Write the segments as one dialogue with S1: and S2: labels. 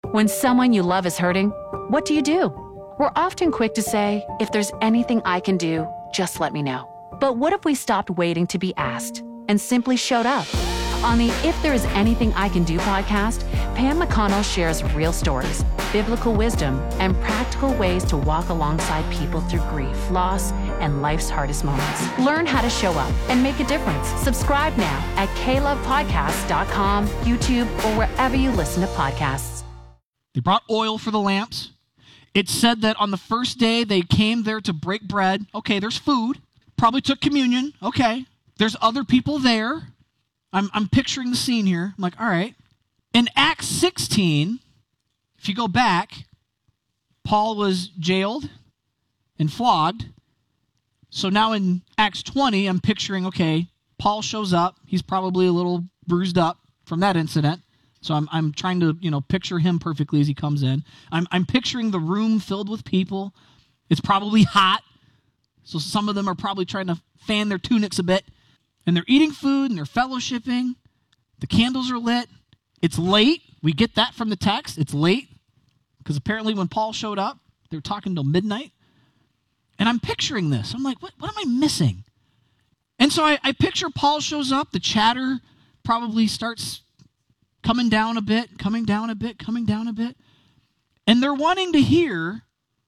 S1: When someone you love is hurting, what do? We're often quick to say, if there's anything I can do, just let me know. But what if we stopped waiting to be asked and simply showed up? On the If There Is Anything I Can Do podcast, Pam McConnell shares real stories, biblical wisdom, and practical ways to walk alongside people through grief, loss, and life's hardest moments. Learn how to show up and make a difference. Subscribe now at klovepodcast.com, YouTube, or wherever you listen to podcasts.
S2: They brought oil for the lamps. It said that on the first day they came there to break bread. Okay, there's food. Probably took communion. Okay. There's other people there. I'm picturing the scene here. I'm like, all right. In Acts 16, if you go back, Paul was jailed and flogged. So now in Acts 20, I'm picturing, okay, Paul shows up. He's probably a little bruised up from that incident. So I'm trying to, picture him perfectly as he comes in. I'm picturing the room filled with people. It's probably hot. So some of them are probably trying to fan their tunics a bit. And they're eating food and they're fellowshipping. The candles are lit. It's late. We get that from the text. It's late. Because apparently when Paul showed up, they were talking till midnight. And I'm picturing this. I'm like, what am I missing? And so I picture Paul shows up. The chatter probably starts coming down a bit. And they're wanting to hear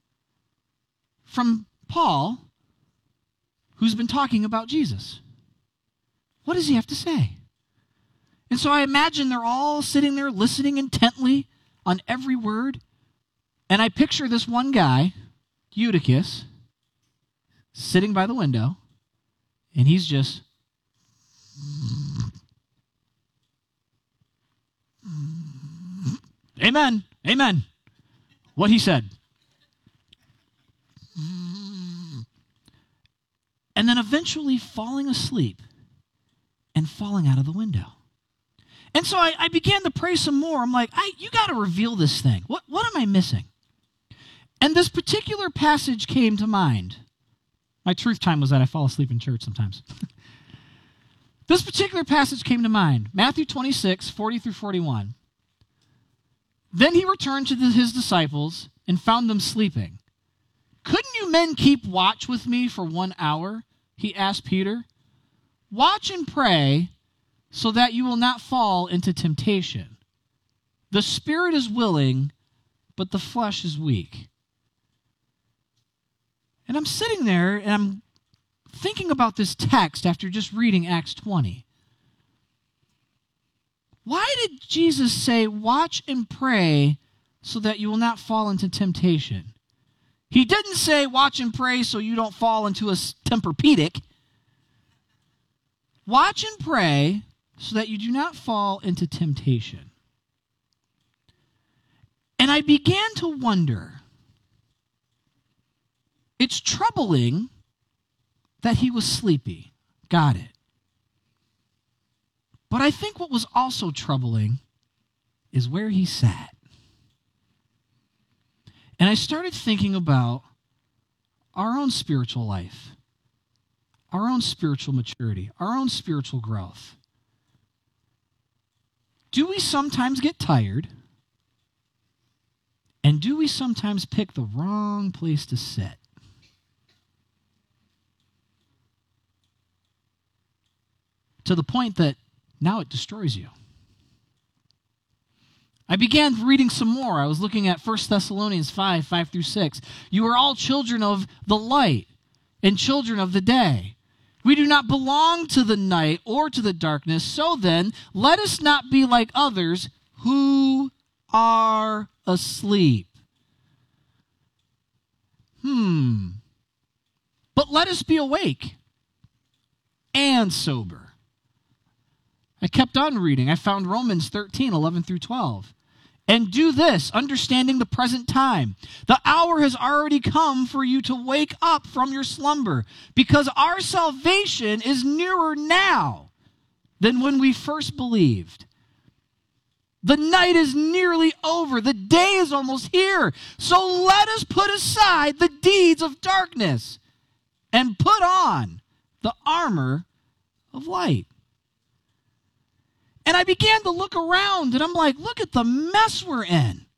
S2: from Paul, who's been talking about Jesus. What does he have to say? And so I imagine they're all sitting there listening intently on every word. And I picture this one guy, Eutychus, sitting by the window, and he's just, amen, amen. What he said. And then eventually falling asleep and falling out of the window. And so I began to pray some more. I'm like, you got to reveal this thing. What am I missing? And this particular passage came to mind. My truth time was that I fall asleep in church sometimes. This particular passage came to mind. Matthew 26, 40 through 41. Then he returned to his disciples and found them sleeping. Couldn't you men keep watch with me for 1 hour? He asked Peter. Watch and pray so that you will not fall into temptation. The spirit is willing, but the flesh is weak. And I'm sitting there and I'm thinking about this text after just reading Acts 20. Why did Jesus say, watch and pray so that you will not fall into temptation? He didn't say, watch and pray so you don't fall into a Tempur-Pedic. Watch and pray so that you do not fall into temptation. And I began to wonder, it's troubling that he was sleepy. Got it. But I think what was also troubling is where he sat. And I started thinking about our own spiritual life, our own spiritual maturity, our own spiritual growth. Do we sometimes get tired? And do we sometimes pick the wrong place to sit? To the point that now it destroys you. I began reading some more. I was looking at 1 Thessalonians 5 through 6. You are all children of the light and children of the day. We do not belong to the night or to the darkness. So then, let us not be like others who are asleep. But let us be awake and sober. I kept on reading. I found Romans 13, 11 through 12. And do this, understanding the present time. The hour has already come for you to wake up from your slumber, because our salvation is nearer now than when we first believed. The night is nearly over. The day is almost here. So let us put aside the deeds of darkness and put on the armor of light. And I began to look around, and I'm like, look at the mess we're in.